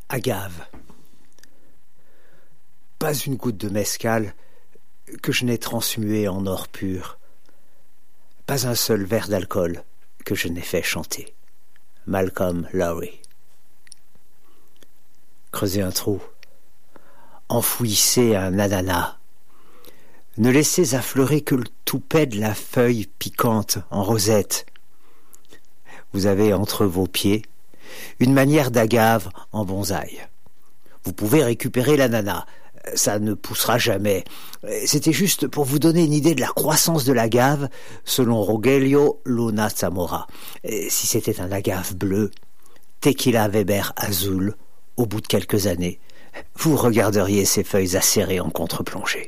Agave. Pas une goutte de mescal que je n'ai transmué en or pur. Pas un seul verre d'alcool que je n'ai fait chanter. Malcolm Lowry. Creusez un trou. Enfouissez un ananas. Ne laissez affleurer que le toupet de la feuille piquante en rosette. Vous avez entre vos pieds une manière d'agave en bonsaï. Vous pouvez récupérer l'ananas. Ça ne poussera jamais. C'était juste pour vous donner une idée de la croissance de l'agave selon Rogelio Luna Zamora. Si c'était un agave bleu, Tequila Weber Azul, au bout de quelques années, vous regarderiez ces feuilles acérées en contre-plongée.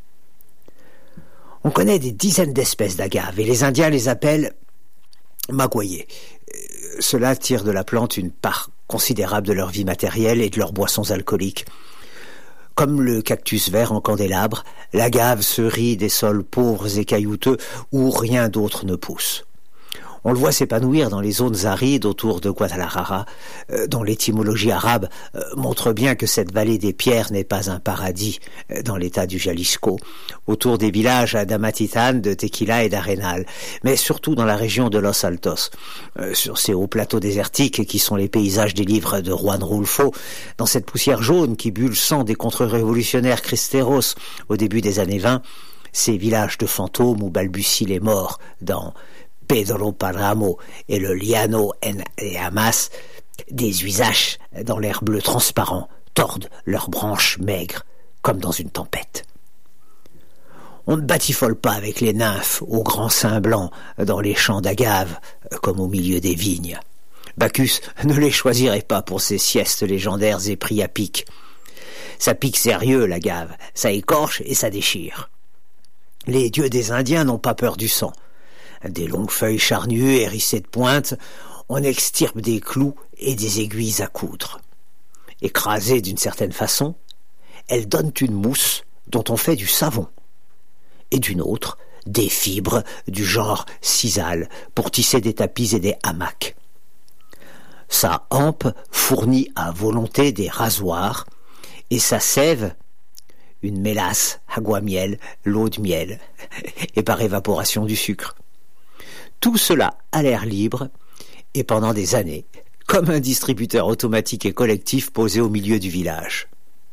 On connaît des dizaines d'espèces d'agaves et les Indiens les appellent magueyés. Cela tire de la plante une part considérable de leur vie matérielle et de leurs boissons alcooliques. Comme le cactus vert en candélabre, l'agave se rit des sols pauvres et caillouteux où rien d'autre ne pousse. On le voit s'épanouir dans les zones arides autour de Guadalajara, dont l'étymologie arabe montre bien que cette vallée des pierres n'est pas un paradis dans l'état du Jalisco, autour des villages d'Amatitan, de Tequila et d'Arenal, mais surtout dans la région de Los Altos, sur ces hauts plateaux désertiques qui sont les paysages des livres de Juan Rulfo, dans cette poussière jaune qui bulle le sang des contre-révolutionnaires cristeros au début des années 20, ces villages de fantômes où balbutient les morts dans Pedro Paramo et le Llano en Llamas, des huisaches dans l'air bleu transparent tordent leurs branches maigres comme dans une tempête. On ne batifole pas avec les nymphes aux grands seins blancs dans les champs d'agave comme au milieu des vignes. Bacchus ne les choisirait pas pour ses siestes légendaires et pris à pic. Ça pique sérieux l'agave, ça écorche et ça déchire. Les dieux des Indiens n'ont pas peur du sang. Des longues feuilles charnues hérissées de pointes, on extirpe des clous et des aiguilles à coudre. Écrasées d'une certaine façon, elles donnent une mousse dont on fait du savon, et d'une autre, des fibres du genre sisal pour tisser des tapis et des hamacs. Sa hampe fournit à volonté des rasoirs, et sa sève, une mélasse, aguamiel, l'eau de miel, et par évaporation du sucre. Tout cela à l'air libre et pendant des années, comme un distributeur automatique et collectif posé au milieu du village.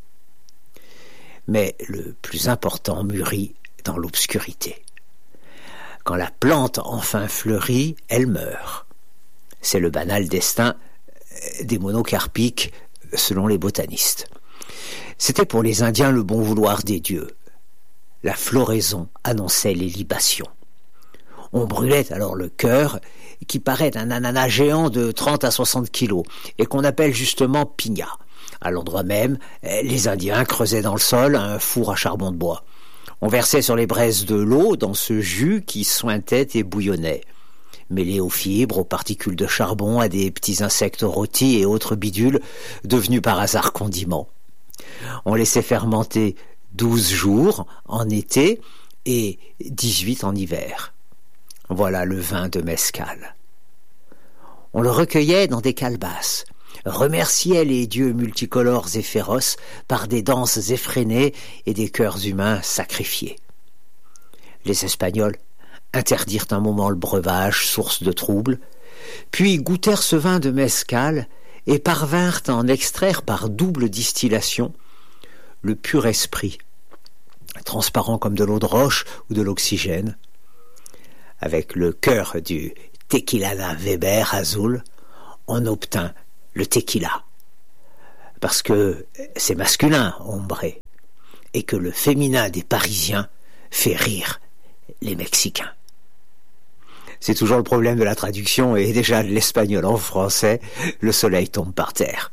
Mais le plus important mûrit dans l'obscurité. Quand la plante enfin fleurit, elle meurt. C'est le banal destin des monocarpiques selon les botanistes. C'était pour les Indiens le bon vouloir des dieux. La floraison annonçait les libations. On brûlait alors le cœur, qui paraît un ananas géant de 30 à 60 kilos, et qu'on appelle justement piña. À l'endroit même, les Indiens creusaient dans le sol un four à charbon de bois. On versait sur les braises de l'eau dans ce jus qui suintait et bouillonnait. Mêlé aux fibres, aux particules de charbon, à des petits insectes rôtis et autres bidules, devenus par hasard condiments. On laissait fermenter 12 jours en été et 18 en hiver. Voilà le vin de mescal. On le recueillait dans des calebasses, remerciait les dieux multicolores et féroces par des danses effrénées et des cœurs humains sacrifiés. Les Espagnols interdirent un moment le breuvage, source de troubles, puis goûtèrent ce vin de mescal et parvinrent à en extraire par double distillation le pur esprit, transparent comme de l'eau de roche ou de l'oxygène. Avec le cœur du Tequila Weber Azul, on obtint le tequila. Parce que c'est masculin, hombre, et que le féminin des Parisiens fait rire les Mexicains. C'est toujours le problème de la traduction, et déjà de l'espagnol en français, le soleil tombe par terre.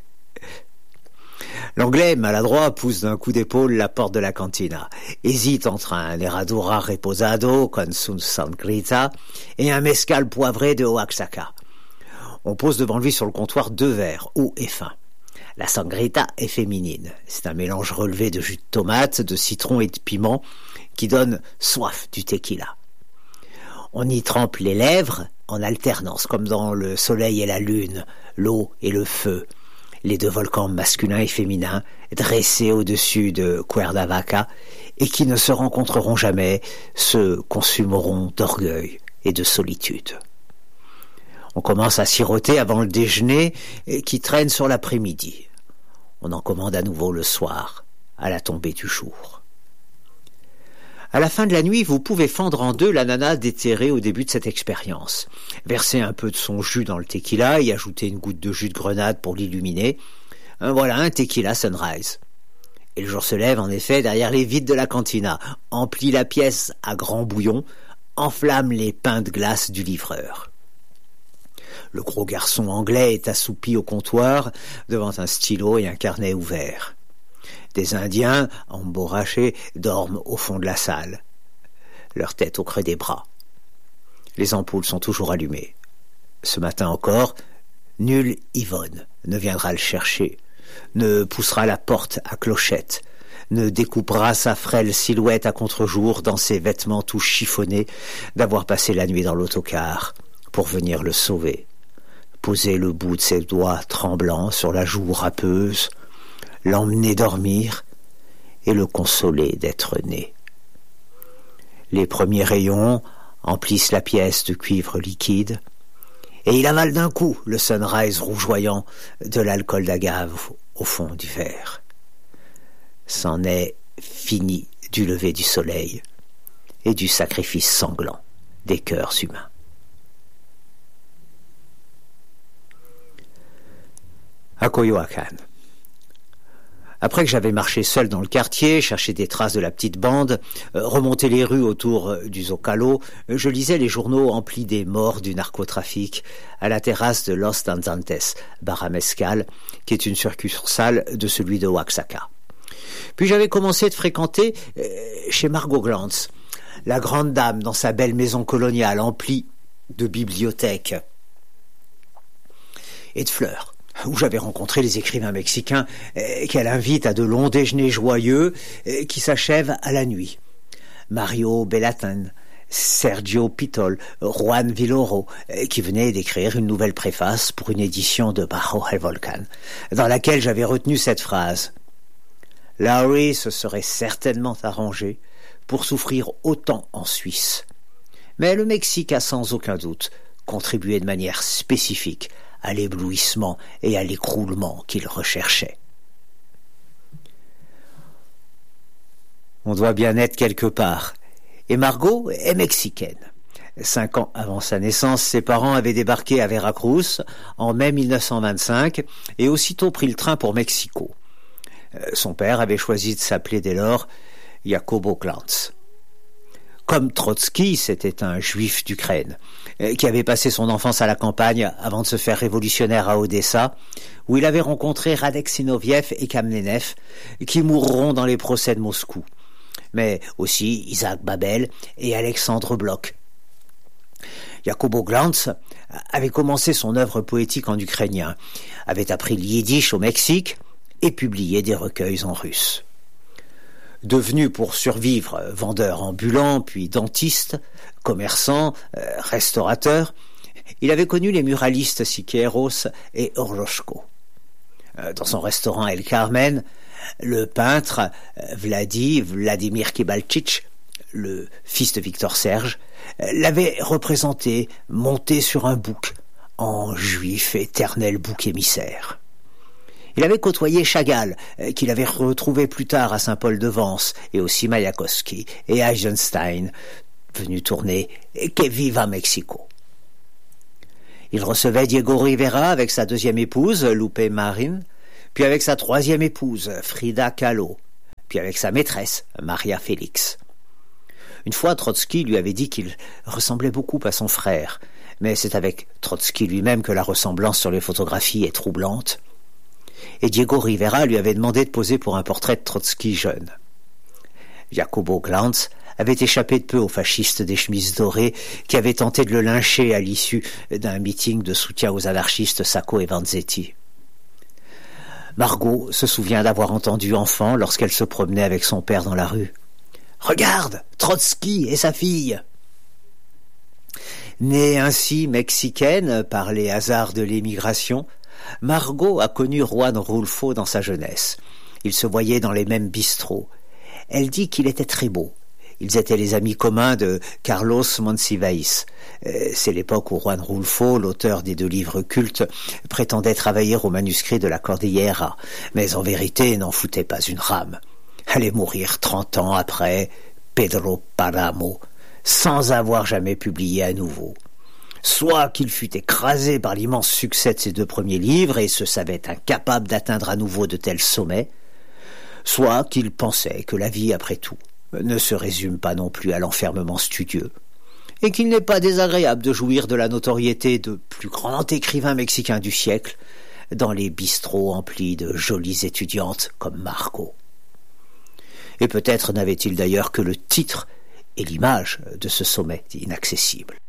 L'anglais, maladroit, pousse d'un coup d'épaule la porte de la cantina, hésite entre un herradura reposado con su sangrita et un mescal poivré de Oaxaca. On pose devant lui sur le comptoir 2 verres, hauts et fins. La sangrita est féminine. C'est un mélange relevé de jus de tomate, de citron et de piment qui donne soif du tequila. On y trempe les lèvres en alternance, comme dans le soleil et la lune, l'eau et le feu. les deux volcans masculins et féminins dressés au-dessus de Cuernavaca et qui ne se rencontreront jamais, se consumeront d'orgueil et de solitude. On commence à siroter avant le déjeuner qui traîne sur l'après-midi. On en commande à nouveau le soir, à la tombée du jour. À la fin de la nuit, vous pouvez fendre en deux l'ananas déterré au début de cette expérience. Verser un peu de son jus dans le tequila et ajouter une goutte de jus de grenade pour l'illuminer. Voilà un tequila sunrise. Et le jour se lève en effet derrière les vitres de la cantina, emplit la pièce à grand bouillon, enflamme les pains de glace du livreur. Le gros garçon anglais est assoupi au comptoir devant un stylo et un carnet ouvert. Des Indiens, emborrachés, dorment au fond de la salle, leur tête au creux des bras. Les ampoules sont toujours allumées. Ce matin encore, nulle Yvonne ne viendra le chercher, ne poussera la porte à clochette, ne découpera sa frêle silhouette à contre-jour dans ses vêtements tout chiffonnés d'avoir passé la nuit dans l'autocar pour venir le sauver, poser le bout de ses doigts tremblants sur la joue râpeuse, l'emmener dormir et le consoler d'être né. Les premiers rayons emplissent la pièce de cuivre liquide et il avale d'un coup le sunrise rougeoyant de l'alcool d'agave au fond du verre. C'en est fini du lever du soleil et du sacrifice sanglant des cœurs humains. À Coyoacán. Après que j'avais marché seul dans le quartier, cherché des traces de la petite bande, remonté les rues autour du Zocalo, je lisais les journaux emplis des morts du narcotrafic à la terrasse de Los Danzantes, bar à mezcal, qui est une succursale de celui de Oaxaca. Puis j'avais commencé de fréquenter chez Margot Glantz, la grande dame dans sa belle maison coloniale emplie de bibliothèques et de fleurs, où j'avais rencontré les écrivains mexicains qu'elle invite à de longs déjeuners joyeux qui s'achèvent à la nuit. Mario Belatán, Sergio Pitol, Juan Villoro, qui venaient d'écrire une nouvelle préface pour une édition de Bajo el Volcán, dans laquelle j'avais retenu cette phrase. Laurie se serait certainement arrangé pour souffrir autant en Suisse. Mais le Mexique a sans aucun doute contribué de manière spécifique à l'éblouissement et à l'écroulement qu'il recherchait. On doit bien être quelque part, et Margot est mexicaine. 5 ans avant sa naissance, ses parents avaient débarqué à Veracruz en mai 1925 et aussitôt pris le train pour Mexico. Son père avait choisi de s'appeler dès lors Jacobo Glantz. Comme Trotsky, c'était un juif d'Ukraine, qui avait passé son enfance à la campagne avant de se faire révolutionnaire à Odessa, où il avait rencontré Radek Zinoviev et Kamenev, qui mourront dans les procès de Moscou, mais aussi Isaac Babel et Alexandre Blok. Jacobo Glantz avait commencé son œuvre poétique en ukrainien, avait appris le yiddish au Mexique et publié des recueils en russe. Devenu pour survivre vendeur ambulant, puis dentiste, commerçant, restaurateur, il avait connu les muralistes Siqueiros et Orozco. Dans son restaurant El Carmen, le peintre Vladimir Kibalchitch, le fils de Victor Serge, l'avait représenté monté sur un bouc, en juif éternel bouc émissaire. Il avait côtoyé Chagall, qu'il avait retrouvé plus tard à Saint-Paul-de-Vence, et aussi Mayakovsky et Eisenstein, venus tourner « Que viva Mexico ». Il recevait Diego Rivera avec sa deuxième épouse, Lupe Marin, puis avec sa troisième épouse, Frida Kahlo, puis avec sa maîtresse, Maria Félix. Une fois, Trotsky lui avait dit qu'il ressemblait beaucoup à son frère, mais c'est avec Trotsky lui-même que la ressemblance sur les photographies est troublante. Et Diego Rivera lui avait demandé de poser pour un portrait de Trotsky jeune. Jacobo Glantz avait échappé de peu aux fascistes des chemises dorées qui avaient tenté de le lyncher à l'issue d'un meeting de soutien aux anarchistes Sacco et Vanzetti. Margot se souvient d'avoir entendu enfant lorsqu'elle se promenait avec son père dans la rue. « Regarde, Trotsky et sa fille !» Née ainsi mexicaine par les hasards de l'émigration, Margot a connu Juan Rulfo dans sa jeunesse. Ils se voyaient dans les mêmes bistrots. Elle dit qu'il était très beau. Ils étaient les amis communs de Carlos Monsiváis. C'est l'époque où Juan Rulfo, l'auteur des 2 livres cultes, prétendait travailler au manuscrit de la Cordillera, mais en vérité n'en foutait pas une rame. Allait mourir 30 ans après, Pedro Páramo, sans avoir jamais publié à nouveau. Soit qu'il fût écrasé par l'immense succès de ses 2 premiers livres et se savait incapable d'atteindre à nouveau de tels sommets, soit qu'il pensait que la vie, après tout, ne se résume pas non plus à l'enfermement studieux, et qu'il n'est pas désagréable de jouir de la notoriété de plus grand écrivain mexicain du siècle dans les bistrots emplis de jolies étudiantes comme Margot. Et peut-être n'avait-il d'ailleurs que le titre et l'image de ce sommet inaccessible.